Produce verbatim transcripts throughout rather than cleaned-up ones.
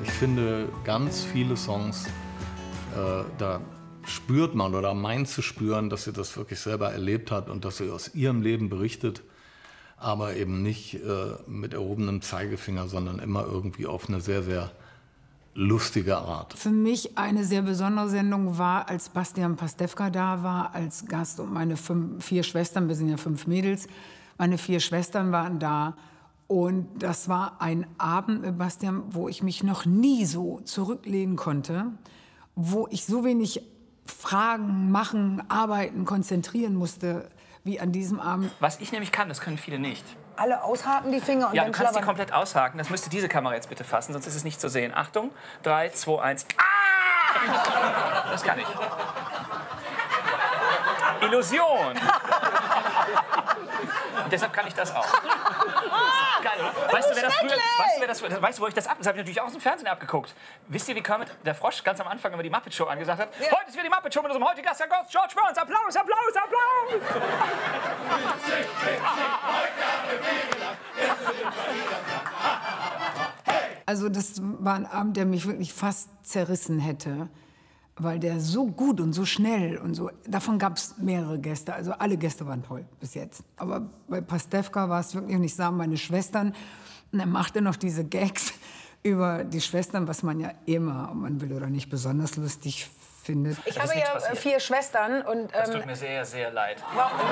ich finde, ganz viele Songs, äh, da spürt man oder meint zu spüren, dass sie das wirklich selber erlebt hat und dass sie aus ihrem Leben berichtet, aber eben nicht äh, mit erhobenem Zeigefinger, sondern immer irgendwie auf eine sehr, sehr lustige Art. Für mich eine sehr besondere Sendung war, als Bastian Pastewka da war als Gast und meine fünf, vier Schwestern, wir sind ja fünf Mädels, meine vier Schwestern waren da. Und das war ein Abend mit Bastian, wo ich mich noch nie so zurücklehnen konnte, wo ich so wenig Fragen, machen, arbeiten, konzentrieren musste, wie an diesem Abend. Was ich nämlich kann, das können viele nicht. Alle aushaken die Finger und ja, dann du kannst die klappern. komplett aushaken. Das müsste diese Kamera jetzt bitte fassen, sonst ist es nicht zu sehen. Achtung, drei, zwei, eins. Ah! Das kann ich. Illusion. Und deshalb kann ich das auch. Geil, oder? Weißt du, wer das früher, weißt du, wer das, weißt du, wo ich das ab... Das habe ich natürlich auch aus dem Fernsehen abgeguckt. Wisst ihr, wie Kermit der Frosch ganz am Anfang immer die Muppet Show angesagt hat? Ja. Heute ist wieder die Muppet Show mit unserem heutigen Gast, Herr Ghost George Burns. Applaus, Applaus, Applaus! Also das war ein Abend, der mich wirklich fast zerrissen hätte, weil der so gut und so schnell und so... Davon gab es mehrere Gäste, also alle Gäste waren toll bis jetzt. Aber bei Pastewka war es wirklich, und ich sah meine Schwestern, und er machte noch diese Gags über die Schwestern, was man ja immer, ob man will oder nicht, besonders lustig findet. Ich habe ja passiert. vier Schwestern und... Ähm, das tut mir sehr, sehr leid.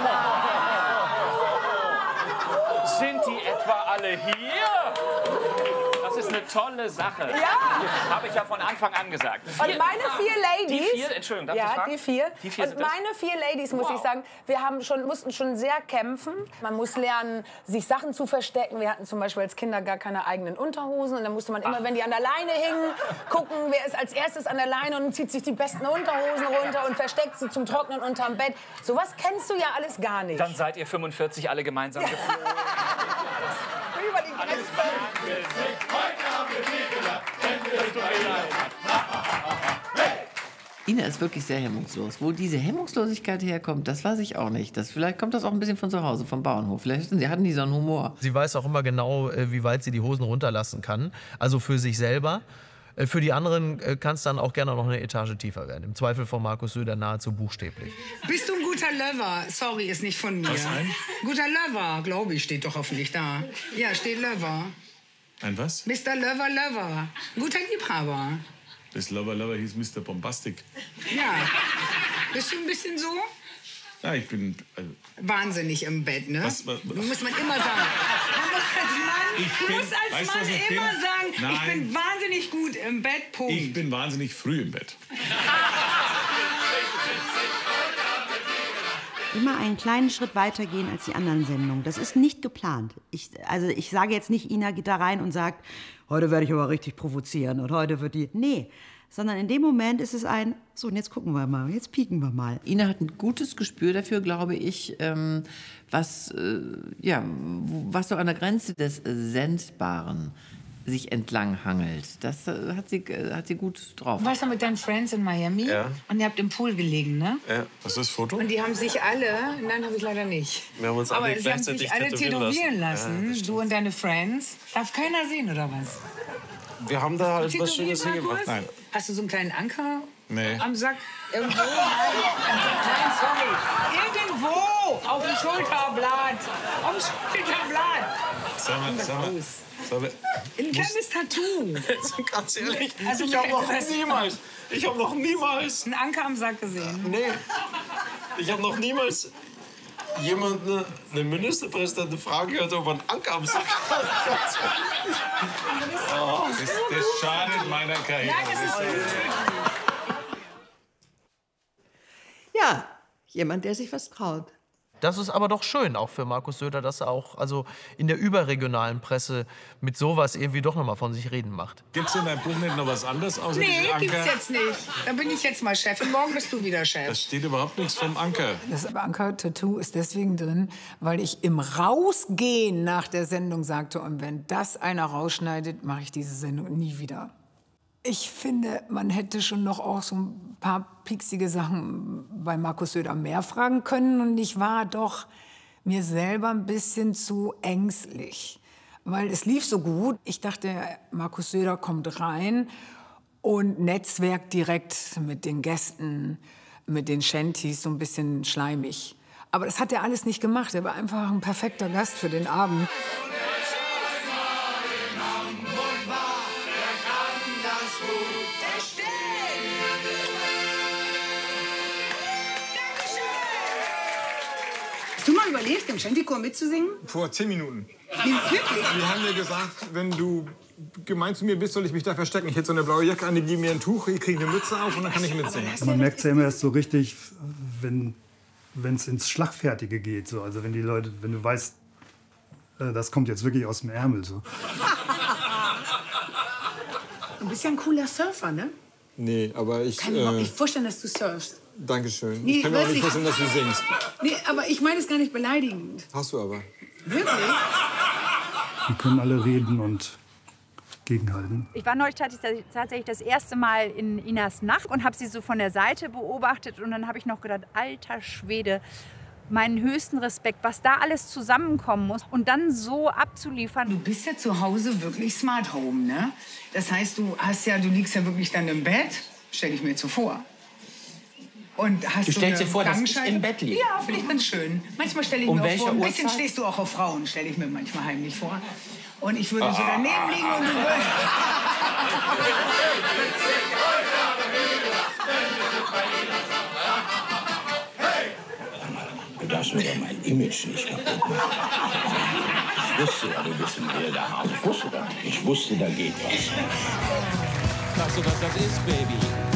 Sind die etwa alle hier? Das ist eine tolle Sache. Ja. Habe ich ja von Anfang an gesagt. Vier, und meine vier Ladies... Die vier, Entschuldigung, darf ja, ich fragen? die vier. Die vier und sind das? meine vier Ladies, muss wow. ich sagen, wir haben schon, mussten schon sehr kämpfen. Man muss lernen, sich Sachen zu verstecken. Wir hatten zum Beispiel als Kinder gar keine eigenen Unterhosen. Und dann musste man immer, Ach. wenn die an der Leine hingen, gucken, wer ist als erstes an der Leine und zieht sich die besten Unterhosen runter und versteckt sie zum Trocknen unterm Bett. Sowas kennst du ja alles gar nicht. Dann seid ihr fünfundvierzig alle gemeinsam geflogen. Über die Grenze. Ina ist wirklich sehr hemmungslos. Wo diese Hemmungslosigkeit herkommt, das weiß ich auch nicht. Das, vielleicht kommt das auch ein bisschen von zu Hause, vom Bauernhof. Vielleicht hatten die so einen Humor. Sie weiß auch immer genau, wie weit sie die Hosen runterlassen kann. Also für sich selber. Für die anderen kann es dann auch gerne noch eine Etage tiefer werden. Im Zweifel von Markus Söder nahezu buchstäblich. Bist du ein guter Lover? Sorry, ist nicht von mir. Was ein? Guter Lover, glaube ich, steht doch hoffentlich da. Ja, steht Lover. Ein was? Mister Lover Lover. Guter Liebhaber. Das Lover Lover hieß Mister Bombastic. Ja. Bist du ein bisschen so? Ja, ich bin... Also wahnsinnig im Bett, ne? Was, was, was? Muss man immer sagen. Man muss als Mann, ich du bin, musst als weißt, Mann was ich immer bin? sagen, Nein. ich bin wahnsinnig gut im Bett, Punkt. Ich bin wahnsinnig früh im Bett. Immer einen kleinen Schritt weiter gehen als die anderen Sendungen. Das ist nicht geplant. Ich, also ich sage jetzt nicht, Ina geht da rein und sagt, heute werde ich aber richtig provozieren und heute wird die... Nee, sondern in dem Moment ist es ein, so und jetzt gucken wir mal, jetzt pieken wir mal. Ina hat ein gutes Gespür dafür, glaube ich, ähm, was, äh, ja, was so an der Grenze des Sendbaren sich entlang hangelt. Das äh, hat, sie, äh, hat sie gut drauf. Du warst ja mit deinen Friends in Miami Ja. und ihr habt im Pool gelegen, ne? Ja. Was ist das Foto? Und die haben sich alle, nein, habe ich leider nicht. Wir haben uns alle Aber sie haben gleichzeitig sich alle tätowieren lassen, lassen. Ja, du und deine Friends. Darf keiner sehen, oder was? wir haben da halt was Tätowiert, Schönes hingemacht. Markus? Nein. Hast du so einen kleinen Anker Nee. am Sack? Irgendwo? Nein, sorry. Irgendwo auf dem Schulterblatt. Auf dem Schulterblatt. Sag mal, sag mal. Sag mal. Ein kleines Tattoo. Ganz ehrlich, Also, ich habe noch das- niemals, ich habe noch niemals, Ein Anker am Sack gesehen. nee, ich habe noch niemals jemanden, einen Ministerpräsidenten fragen gehört, ob er einen Anker am Sack hat. Oh, das, das schadet meiner Karriere. Nein, das ist Ja, jemand, der sich was traut. Das ist aber doch schön, auch für Markus Söder, dass er auch also in der überregionalen Presse mit sowas irgendwie doch noch mal von sich reden macht. Gibt's in deinem Buch nicht noch was anderes außer Nee, diesem gibt's Anker? jetzt nicht. Da bin ich jetzt mal Chefin. Morgen bist du wieder Da Chef. steht überhaupt nichts vom Anker. Das Anker-Tattoo ist deswegen drin, weil ich im Rausgehen nach der Sendung sagte, und wenn das einer rausschneidet, mache ich diese Sendung nie wieder. Ich finde, man hätte schon noch auch so ein paar pieksige Sachen bei Markus Söder mehr fragen können. Und ich war doch mir selber ein bisschen zu ängstlich, weil es lief so gut. Ich dachte, Markus Söder kommt rein und netzwerkt direkt mit den Gästen, mit den Shanties, so ein bisschen schleimig. Aber das hat er alles nicht gemacht. Er war einfach ein perfekter Gast für den Abend. Hast du mal überlegt, im Shantychor mitzusingen? Vor zehn Minuten. Wie, wirklich? Die haben mir gesagt, wenn du gemein zu mir bist, soll ich mich da verstecken. Ich hätte so eine blaue Jacke an, die geben mir ein Tuch, ich kriege eine Mütze auf und dann kann ich mitsingen. Man merkt es ja immer erst so richtig, wenn es ins Schlagfertige geht. So. Also wenn die Leute, wenn du weißt, äh, das kommt jetzt wirklich aus dem Ärmel. So. Du bist ja ein cooler Surfer, ne? Nee, aber ich... Kann ich mir überhaupt Äh, nicht vorstellen, dass du surfst. Dankeschön. Nee, Ich kann mir auch weiß nicht ich- vorstellen, dass du singst. Nee, aber ich meine es gar nicht beleidigend. Hast du aber. Wirklich? Die können alle reden und gegenhalten. Ich war neulich tatsächlich tatsächlich das erste Mal in Inas Nacht und habe sie so von der Seite beobachtet. Und dann habe ich noch gedacht, alter Schwede, meinen höchsten Respekt, was da alles zusammenkommen muss. Und dann so abzuliefern. Du bist ja zu Hause wirklich Smart Home, ne? Das heißt, du hast ja, du liegst ja wirklich dann im Bett, stell ich mir jetzt so vor. Und hast Du stellst eine dir vor, dass ich Gangschaltung? im Bett liege? Ja, finde ich ganz schön. Manchmal stelle ich Um mir auch welche vor, ein bisschen Uhrzeit? stehst du auch auf Frauen, stelle ich mir manchmal heimlich vor. Und ich würde so Ah. daneben liegen und du würdest... Du darfst mir doch mein Image nicht kaputt machen. Ich wusste ja, du bist ein wilder Hase. Ich wusste das. Ich wusste, da geht was. Weißt du, was das ist, Baby?